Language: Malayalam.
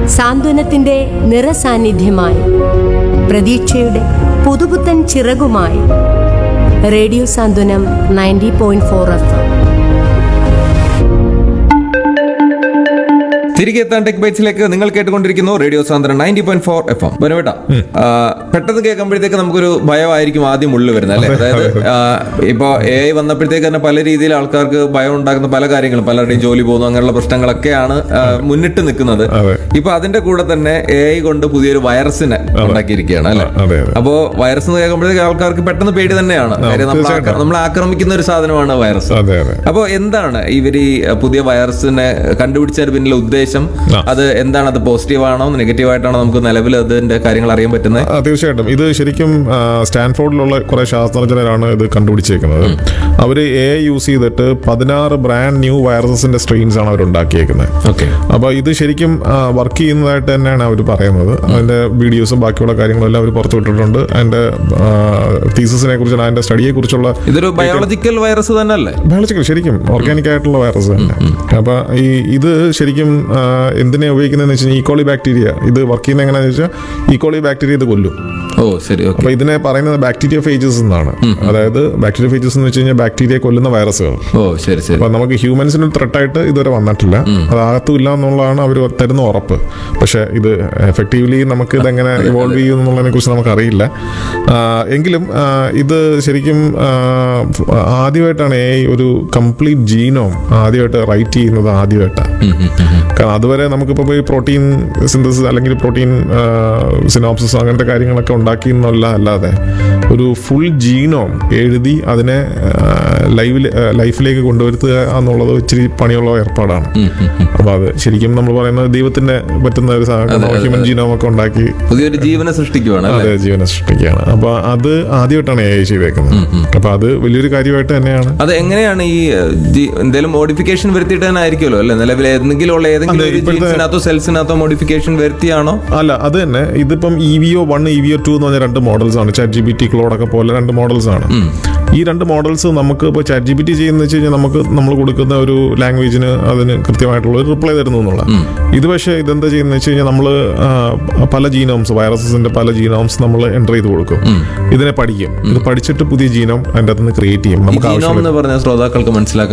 സാന്ത്വനത്തിന്റെ നിറസാന്നിധ്യമായി, പ്രതീക്ഷയുടെ പുതുപുത്തൻ ചിറകുമായി. റേഡിയോ സാന്ത്വനം 90.4 FM. തിരികെ എത്താൻ ടെക് ബൈറ്റ്സിലേക്ക് നിങ്ങൾ കേട്ടുകൊണ്ടിരിക്കുന്നു റേഡിയോ സാന്ത്വനം 90.4 FM. ബനുവേട്ടാ, പെട്ടെന്ന് കേൾക്കുമ്പോഴത്തേക്ക് നമുക്കൊരു ഭയമായിരിക്കും ആദ്യം ഉള്ളിൽ വരുന്നത്, അല്ലെ? അതായത് ഇപ്പൊ AI വന്നപ്പോഴത്തേക്ക് തന്നെ പല രീതിയിൽ ആൾക്കാർക്ക് ഭയം ഉണ്ടാക്കുന്ന പല കാര്യങ്ങളും, പലരുടെയും ജോലി പോകുന്നു, അങ്ങനെയുള്ള പ്രശ്നങ്ങളൊക്കെയാണ് മുന്നിട്ട് നിൽക്കുന്നത്. ഇപ്പൊ അതിന്റെ കൂടെ തന്നെ AI കൊണ്ട് പുതിയൊരു വൈറസിനെ ഉണ്ടാക്കിയിരിക്കുകയാണ്, അല്ലെ? അപ്പോ വൈറസ് എന്ന് കേൾക്കുമ്പോഴത്തേക്ക് ആൾക്കാർക്ക് പെട്ടെന്ന് പേടി തന്നെയാണ്. കാര്യം നമ്മളെ ആക്രമിക്കുന്ന ഒരു സാധനമാണ് വൈറസ്. അപ്പോ എന്താണ് ഇവർ ഈ പുതിയ വൈറസിനെ കണ്ടുപിടിച്ചതിന് പിന്നിലെ ഉദ്ദേശം? അത് എന്താണ്? അത് പോസിറ്റീവ് ആണോ നെഗറ്റീവ് ആയിട്ടാണോ നമുക്ക് നിലവിൽ അതിന്റെ കാര്യങ്ങൾ അറിയാൻ പറ്റുന്നത്? തീർച്ചയായിട്ടും ഇത് ശരിക്കും സ്റ്റാൻഫോർഡിലുള്ള കുറെ ശാസ്ത്രജ്ഞരാണ് ഇത് കണ്ടുപിടിച്ചേക്കുന്നത്. അവർ AI യൂസ് ചെയ്തിട്ട് 16 ബ്രാൻഡ് ന്യൂ വൈറസസിന്റെ സ്ട്രെയിൻസ് ആണ് അവർ ഉണ്ടാക്കിയേക്കുന്നത്. അപ്പൊ ഇത് ശരിക്കും വർക്ക് ചെയ്യുന്നതായിട്ട് തന്നെയാണ് അവർ പറയുന്നത്. അതിന്റെ വീഡിയോസും ബാക്കിയുള്ള കാര്യങ്ങളെല്ലാം അവർ പുറത്തുവിട്ടിട്ടുണ്ട്. അതിന്റെ തീസിസിനെ കുറിച്ചുള്ള, അതിന്റെ സ്റ്റഡിയെ കുറിച്ചുള്ള. ഇതൊരു ബയോളജിക്കൽ വൈറസ് തന്നെ അല്ലേ? ബയോളജിക്കൽ, ശരിക്കും ഓർഗാനിക് ആയിട്ടുള്ള വൈറസ് തന്നെ. അപ്പൊ ഇത് ശരിക്കും എന്തിനാ ഉപയോഗിക്കുന്നതെന്ന് വെച്ച് കഴിഞ്ഞാൽ ഈക്കോളി ബാക്ടീരിയ ഇത് വർക്ക് ചെയ്യുന്ന എങ്ങനെയാണെന്ന് വെച്ചാൽ ഈക്കോളി ബാക്ടീരിയ ഇത് കൊല്ലും. അപ്പൊ ഇതിനെ പറയുന്നത് ബാക്ടീരിയ ഫേജസ് എന്നാണ്. അതായത് ബാക്ടീരിയ ഫേജസ് എന്ന് വെച്ച് കഴിഞ്ഞാൽ ബാക്ടീരിയ കൊല്ലുന്ന വൈറസുകൾ. അപ്പൊ നമുക്ക് ഹ്യൂമൻസിന് ത്രെട്ടായിട്ട് ഇതുവരെ വന്നിട്ടില്ല, അതാകത്തുമില്ല എന്നുള്ളതാണ് അവർ തരുന്ന ഉറപ്പ്. പക്ഷെ ഇത് എഫക്റ്റീവ്ലി നമുക്ക് ഇതെങ്ങനെ ഇവോൾവ് ചെയ്യും എന്നുള്ളതിനെ കുറിച്ച് നമുക്കറിയില്ല. എങ്കിലും ഇത് ശരിക്കും ആദ്യമായിട്ടാണ് AI ഒരു കംപ്ലീറ്റ് ജീനോം ആദ്യമായിട്ട് റൈറ്റ് ചെയ്യുന്നത് ആദ്യമായിട്ടാണ്. കാരണം അതുവരെ നമുക്കിപ്പോൾ പോയി പ്രോട്ടീൻ സിന്തസിസ് അല്ലെങ്കിൽ പ്രോട്ടീൻ സിനോപ്സിസ് അങ്ങനത്തെ കാര്യങ്ങളൊക്കെ ഉണ്ടാക്കിയെന്നല്ല, അല്ലാതെ ഒരു ഫുൾ ജീനോം എഴുതി അതിനെ ലൈഫിലേക്ക് കൊണ്ടുവരുത്തുക എന്നുള്ളത് ഇച്ചിരി പണിയുള്ള ഏർപ്പാടാണ്. അപ്പൊ അത് ശരിക്കും നമ്മൾ പറയുന്നത് ദൈവത്തിന് പറ്റുന്ന ഒരു ഹ്യൂമൻ ജീനോം ഒക്കെ ഉണ്ടാക്കി പുതിയൊരു ജീവനെ സൃഷ്ടിക്കുകയാണ്. അതെ, ജീവനെ സൃഷ്ടിക്കുകയാണ്. അപ്പൊ അത് ആദ്യമായിട്ടാണ് AI ചെയ്തേക്കുന്നത്. അപ്പൊ അത് വലിയൊരു കാര്യമായിട്ട് തന്നെയാണ്. അത് എങ്ങനെയാണ് ഈ എന്തെങ്കിലും മോഡിഫിക്കേഷൻ വരുത്തിയിട്ട് തന്നെ ആയിരിക്കുമല്ലോ, അല്ലെ? നിലവിൽ ഏതെങ്കിലും സെൽസിനകത്തോ മോഡിഫിക്കേഷൻ വരുത്തിയാണോ? അല്ല, അത് തന്നെ. ഇതിപ്പം EVO1 EVO2 എന്ന് പറഞ്ഞ 2 മോഡൽസ് ആണ്. ChatGPT, Claude ഒക്കെ പോലെ 2 മോഡൽസ് ആണ്. ഈ 2 മോഡൽസ് നമുക്ക് ഇപ്പോൾ ChatGPT ചെയ്യുന്ന വെച്ച് കഴിഞ്ഞാൽ നമ്മൾ കൊടുക്കുന്ന ഒരു ലാംഗ്വേജിന് അതിന് കൃത്യമായിട്ടുള്ള ഒരു റിപ്ലൈ തരുന്നു എന്നുള്ള. ഇത് പക്ഷേ ഇതെന്താ ചെയ്യുന്നത് വെച്ച് കഴിഞ്ഞാൽ നമ്മൾ പല ജീനോംസ്, വൈറസസിന്റെ പല ജീനോംസ് നമ്മൾ എൻ്റർ ചെയ്ത് കൊടുക്കും. ഇതിനെ പഠിക്കും. ഇത് പഠിച്ചിട്ട് പുതിയ ജീനോം അതിൻ്റെ അകത്ത് നിന്ന് ക്രിയേറ്റ് ചെയ്യും. നമുക്ക് ശ്രോതാക്കൾക്ക് മനസ്സിലാക്കാൻ